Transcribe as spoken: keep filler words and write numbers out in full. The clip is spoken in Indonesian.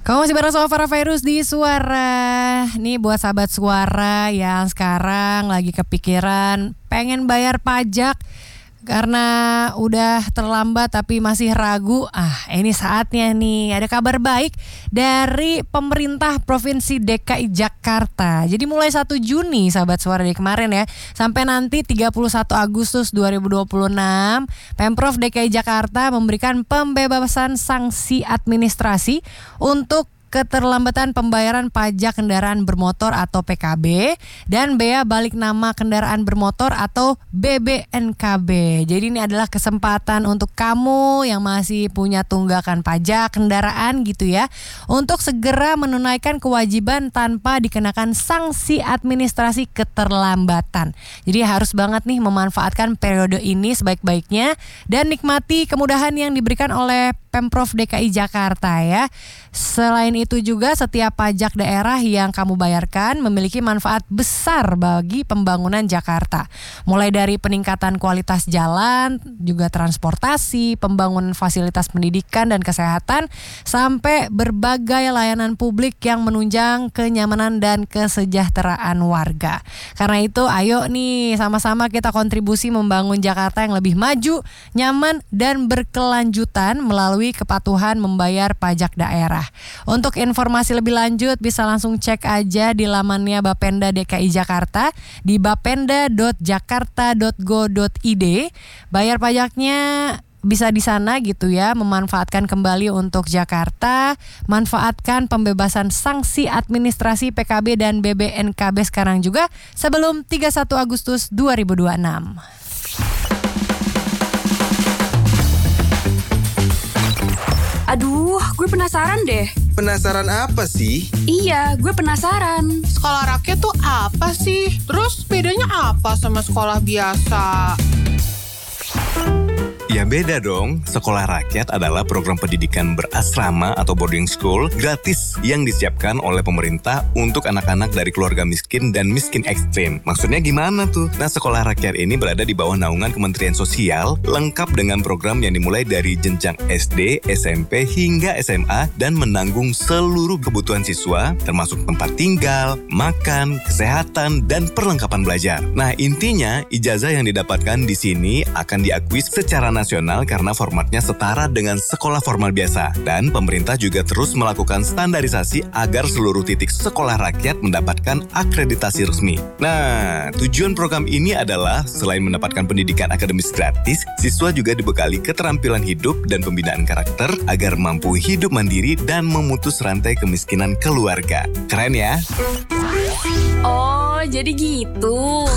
Kamu masih bareng sama Farah Fairuz di Suara. Nih buat sahabat Suara yang sekarang lagi kepikiran pengen bayar pajak karena udah terlambat tapi masih ragu. Ah, ini saatnya nih. Ada kabar baik dari pemerintah Provinsi D K I Jakarta. Jadi mulai satu Juni sahabat Suara dari kemarin ya, sampai nanti tiga puluh satu Agustus dua ribu dua puluh enam, Pemprov D K I Jakarta memberikan pembebasan sanksi administrasi untuk keterlambatan pembayaran pajak kendaraan bermotor atau P K B dan bea balik nama kendaraan bermotor atau B B N K B. Jadi ini adalah kesempatan untuk kamu yang masih punya tunggakan pajak kendaraan gitu ya, untuk segera menunaikan kewajiban tanpa dikenakan sanksi administrasi keterlambatan. Jadi harus banget nih memanfaatkan periode ini sebaik-baiknya dan nikmati kemudahan yang diberikan oleh Pemprov D K I Jakarta ya. Selain itu juga setiap pajak daerah yang kamu bayarkan memiliki manfaat besar bagi pembangunan Jakarta. Mulai dari peningkatan kualitas jalan, juga transportasi, pembangunan fasilitas pendidikan dan kesehatan, sampai berbagai layanan publik yang menunjang kenyamanan dan kesejahteraan warga. Karena itu ayo nih sama-sama kita kontribusi membangun Jakarta yang lebih maju, nyaman dan berkelanjutan melalui kepatuhan membayar pajak daerah. Untuk informasi lebih lanjut bisa langsung cek aja di lamannya Bapenda D K I Jakarta di bapenda dot jakarta dot go dot i d. Bayar pajaknya bisa di sana gitu ya, memanfaatkan kembali untuk Jakarta, manfaatkan pembebasan sanksi administrasi P K B dan B B N K B sekarang juga sebelum tiga puluh satu Agustus dua ribu dua puluh enam. Aduh, gue penasaran deh. Penasaran apa sih? Iya, gue penasaran. Sekolah rakyat tuh apa sih? Terus bedanya apa sama sekolah biasa? Ya beda dong, sekolah rakyat adalah program pendidikan berasrama atau boarding school gratis yang disiapkan oleh pemerintah untuk anak-anak dari keluarga miskin dan miskin ekstrim. Maksudnya gimana tuh? Nah, sekolah rakyat ini berada di bawah naungan Kementerian Sosial, lengkap dengan program yang dimulai dari jenjang S D, S M P hingga S M A dan menanggung seluruh kebutuhan siswa, termasuk tempat tinggal, makan, kesehatan, dan perlengkapan belajar. Nah, intinya ijazah yang didapatkan di sini akan diakui secara nasional karena formatnya setara dengan sekolah formal biasa. Dan pemerintah juga terus melakukan standarisasi agar seluruh titik sekolah rakyat mendapatkan akreditasi resmi. Nah, tujuan program ini adalah selain mendapatkan pendidikan akademis gratis, siswa juga dibekali keterampilan hidup dan pembinaan karakter agar mampu hidup mandiri dan memutus rantai kemiskinan keluarga. Keren ya? Oh, jadi gitu.